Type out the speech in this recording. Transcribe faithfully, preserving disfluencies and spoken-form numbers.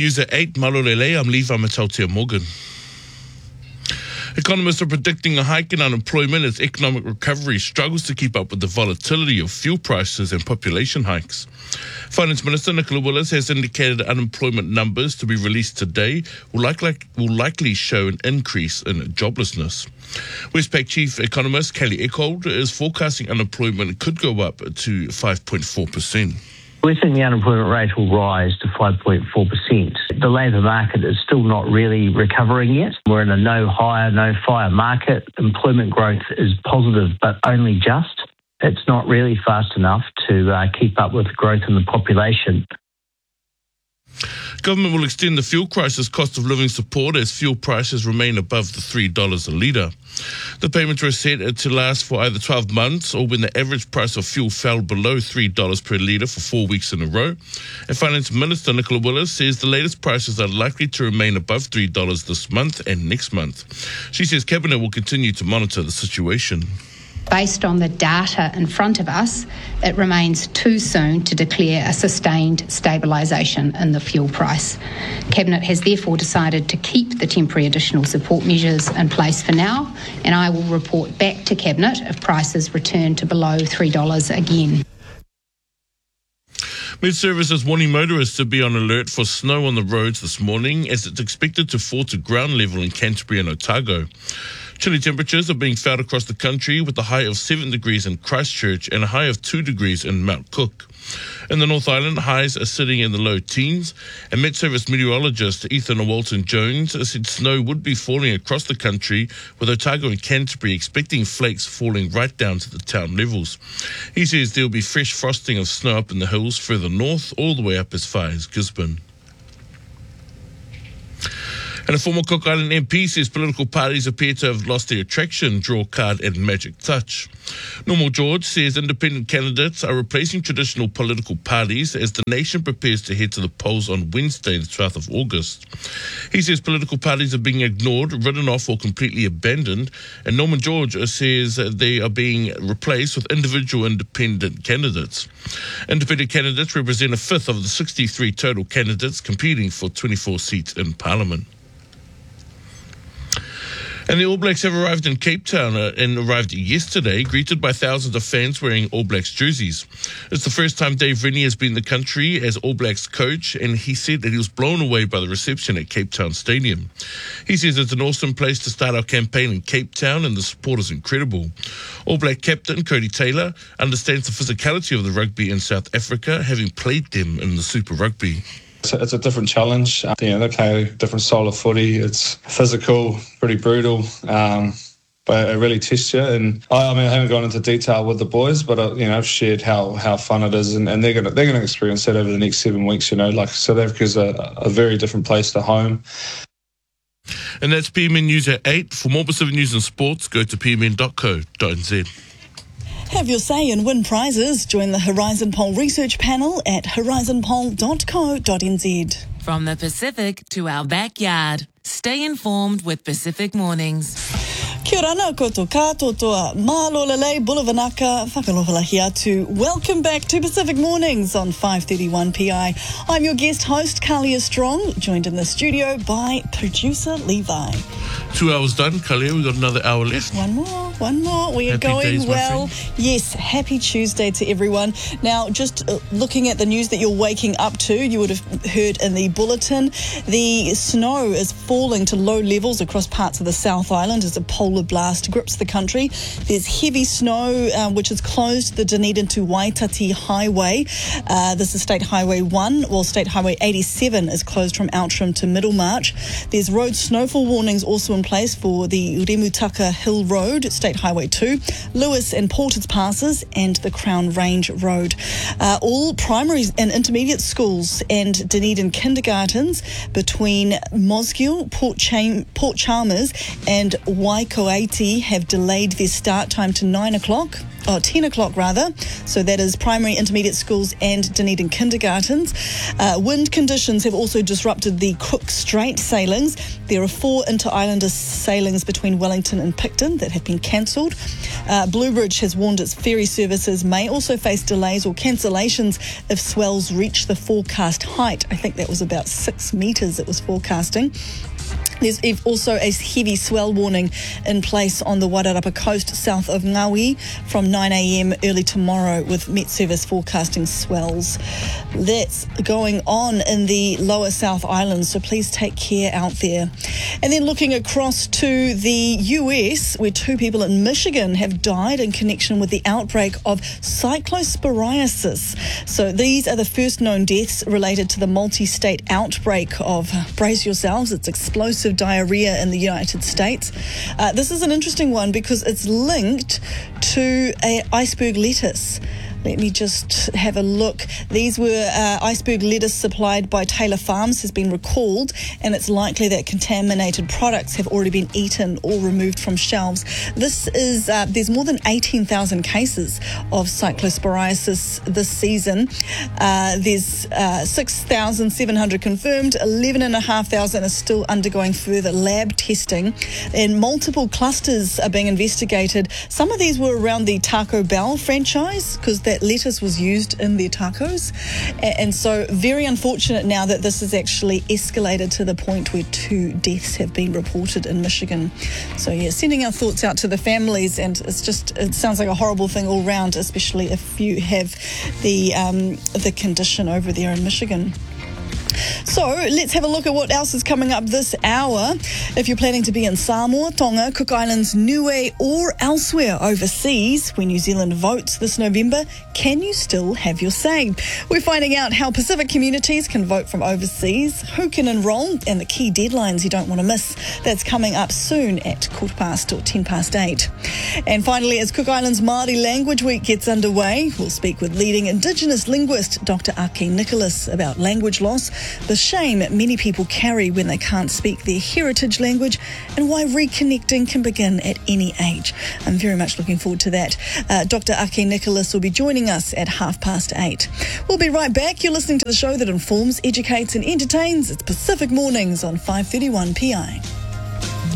News at eight, Malolele, I'm Levi Matautia Morgan. Economists are predicting a hike in unemployment as economic recovery struggles to keep up with the volatility of fuel prices and population hikes. Finance Minister Nicola Willis has indicated unemployment numbers to be released today will likely, will likely show an increase in joblessness. Westpac Chief Economist Kelly Eckhold is forecasting unemployment could go up to five point four percent. We think the unemployment rate will rise to five point four percent. The labour market is still not really recovering yet. We're in a no hire, no fire market. Employment growth is positive, but only just. It's not really fast enough to uh, keep up with growth in the population. Government will extend the fuel crisis cost of living support as fuel prices remain above the three dollars a litre. The payments were set to last for either twelve months or when the average price of fuel fell below three dollars per litre for four weeks in a row. And Finance Minister Nicola Willis says the latest prices are likely to remain above three dollars this month and next month. She says Cabinet will continue to monitor the situation. Based on the data in front of us, it remains too soon to declare a sustained stabilisation in the fuel price. Cabinet has therefore decided to keep the temporary additional support measures in place for now, and I will report back to Cabinet if prices return to below three dollars again. Met Service is warning motorists to be on alert for snow on the roads this morning as it's expected to fall to ground level in Canterbury and Otago. Chilly temperatures are being felt across the country with a high of seven degrees in Christchurch and a high of two degrees in Mount Cook. In the North Island, highs are sitting in the low teens, and Met Service meteorologist Ethan Walton-Jones said snow would be falling across the country, with Otago and Canterbury expecting flakes falling right down to the town levels. He says there will be fresh frosting of snow up in the hills further north, all the way up as far as Gisborne. And a former Cook Island M P says political parties appear to have lost their attraction, draw card and magic touch. Normal George says independent candidates are replacing traditional political parties as the nation prepares to head to the polls on Wednesday, the twelfth of August. He says political parties are being ignored, written off or completely abandoned, and Norman George says they are being replaced with individual independent candidates. Independent candidates represent a fifth of the sixty-three total candidates competing for twenty-four seats in Parliament. And the All Blacks have arrived in Cape Town uh, and arrived yesterday, greeted by thousands of fans wearing All Blacks jerseys. It's the first time Dave Rennie has been in the country as All Blacks coach, and he said that he was blown away by the reception at Cape Town Stadium. He says it's an awesome place to start our campaign in Cape Town, and the support is incredible. All Black captain Cody Taylor understands the physicality of the rugby in South Africa, having played them in the Super Rugby. It's a, it's a different challenge. You know, they play a different style of footy. It's physical, pretty brutal, um, but it really tests you. And I, I mean, I haven't gone into detail with the boys, but I, you know, I've shared how, how fun it is, and, and they're gonna they're gonna experience that over the next seven weeks. You know, like South Africa's a, a very different place to home. And that's P M N News at eight. For more Pacific news and sports, go to p m n dot co dot n z. Have your say and win prizes. Join the Horizon Poll research panel at horizon poll dot co dot n z. From the Pacific to our backyard. Stay informed with Pacific Mornings. Kia ora na koutou katoa, malolele, bulavanaka, whakalofalahi atu. Welcome back to Pacific Mornings on five thirty-one P I. I'm your guest host, Kalia Strong, joined in the studio by producer Levi. Two hours done, Kalia. We've got another hour left. One more, one more. We are Happy going days, well. Yes, happy Tuesday to everyone. Now, just uh, looking at the news that you're waking up to, you would have heard in the bulletin, the snow is falling to low levels across parts of the South Island as a polar blast grips the country. There's heavy snow um, which has closed the Dunedin to Waitati Highway. Uh, this is State Highway one, while State Highway eighty-seven is closed from Outram to Middlemarch. There's road snowfall warnings also in place for the Remutaka Hill Road, State Highway two, Lewis and Porters Passes and the Crown Range Road. Uh, all primary and intermediate schools and Dunedin kindergartens between Mosgiel, Port, Cham- Port Chalmers and Waikawa Loiati have delayed their start time to nine o'clock. Oh, ten o'clock rather. So that is primary, intermediate schools and Dunedin kindergartens. Uh, wind conditions have also disrupted the Cook Strait sailings. There are four inter-islander sailings between Wellington and Picton that have been cancelled. Uh, Bluebridge has warned its ferry services may also face delays or cancellations if swells reach the forecast height. I think that was about six metres it was forecasting. There's also a heavy swell warning in place on the Wairarapa coast south of Ngawi from nine a.m. early tomorrow, with Met Service forecasting swells. That's going on in the lower South Island, so please take care out there. And then looking across to the U S, where two people in Michigan have died in connection with the outbreak of cyclosporiasis. So these are the first known deaths related to the multi-state outbreak of, brace yourselves, it's explosive diarrhea in the United States. Uh, this is an interesting one because it's linked to a iceberg lettuce. Let me just have a look. These were uh, iceberg lettuce supplied by Taylor Farms has been recalled, and it's likely that contaminated products have already been eaten or removed from shelves. This is, uh, there's more than eighteen thousand cases of cyclosporiasis this season. Uh, there's uh, six thousand seven hundred confirmed, eleven thousand five hundred are still undergoing further lab testing, and multiple clusters are being investigated. Some of these were around the Taco Bell franchise because that lettuce was used in their tacos, and so very unfortunate now that this has actually escalated to the point where two deaths have been reported in Michigan. So yeah, sending our thoughts out to the families, and it's just, it sounds like a horrible thing all round, especially if you have the um, the condition over there in Michigan. So let's have a look at what else is coming up this hour. If you're planning to be in Samoa, Tonga, Cook Islands, Niue or elsewhere overseas when New Zealand votes this November, can you still have your say? We're finding out how Pacific communities can vote from overseas, who can enrol, and the key deadlines you don't want to miss. That's coming up soon at quarter past or ten past eight. And finally, as Cook Islands Māori Language Week gets underway, we'll speak with leading Indigenous linguist Doctor Ake Nicholas about language loss, the shame many people carry when they can't speak their heritage language, and why reconnecting can begin at any age. I'm very much looking forward to that. Uh, Doctor Ake Nicholas will be joining us at half past eight. We'll be right back. You're listening to the show that informs, educates and entertains. It's Pacific Mornings on five thirty-one P I.